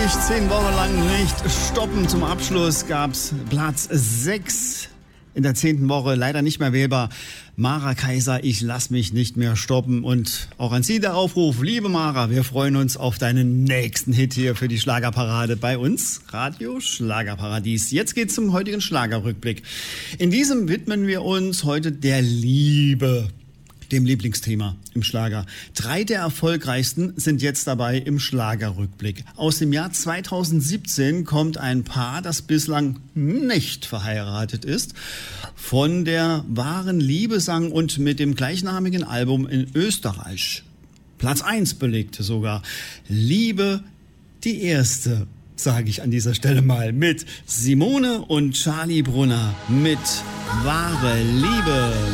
nicht 10 Wochen lang nicht stoppen. Zum Abschluss gab's Platz 6 in der 10. Woche. Leider nicht mehr wählbar. Mara Kaiser, ich lass mich nicht mehr stoppen. Und auch an Sie der Aufruf. Liebe Mara, wir freuen uns auf deinen nächsten Hit hier für die Schlagerparade bei uns. Radio Schlagerparadies. Jetzt geht's zum heutigen Schlagerrückblick. In diesem widmen wir uns heute der Liebe. Dem Lieblingsthema im Schlager. 3 der erfolgreichsten sind jetzt dabei im Schlagerrückblick. Aus dem Jahr 2017 kommt ein Paar, das bislang nicht verheiratet ist, von der wahren Liebe sang und mit dem gleichnamigen Album in Österreich Platz 1 belegte sogar. Liebe, die erste, sage ich an dieser Stelle mal, mit Simone und Charlie Brunner mit Wahre Liebe.